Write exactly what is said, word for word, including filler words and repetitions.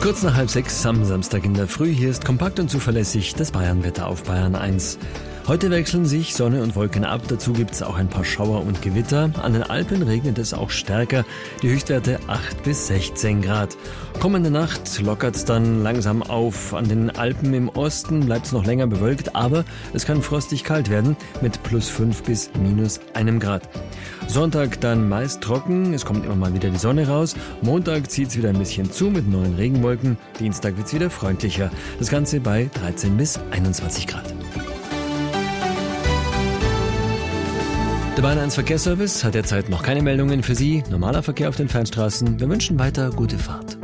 Kurz nach halb sechs am Samstag in der Früh. Hier ist kompakt und zuverlässig das Bayernwetter auf Bayern eins. Heute wechseln sich Sonne und Wolken ab. Dazu gibt es auch ein paar Schauer und Gewitter. An den Alpen regnet es auch stärker. Die Höchstwerte acht bis sechzehn Grad. Kommende Nacht lockert es dann langsam auf. An den Alpen im Osten bleibt es noch länger bewölkt, aber es kann frostig kalt werden mit plus fünf bis minus einem Grad. Sonntag dann meist trocken, es kommt immer mal wieder die Sonne raus. Montag zieht es wieder ein bisschen zu mit neuen Regenwolken. Dienstag wird es wieder freundlicher. Das Ganze bei dreizehn bis einundzwanzig Grad. Der Bayern eins Verkehrsservice hat derzeit noch keine Meldungen für Sie. Normaler Verkehr auf den Fernstraßen. Wir wünschen weiter gute Fahrt.